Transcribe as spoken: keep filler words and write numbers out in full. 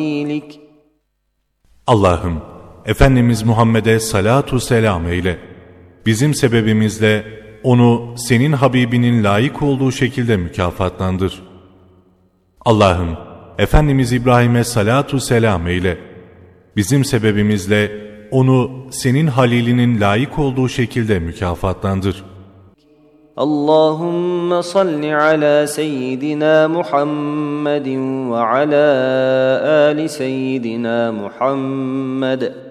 Allah'ım, Efendimiz Muhammed'e salatu selam eyle. Bizim sebebimizle onu senin Habibinin layık olduğu şekilde mükafatlandır. Allah'ım, Efendimiz İbrahim'e salatu selam eyle. Bizim sebebimizle onu senin Halilinin layık olduğu şekilde mükafatlandır. Allahümme salli ala seyyidina Muhammedin ve ala ali seyyidina Muhammed.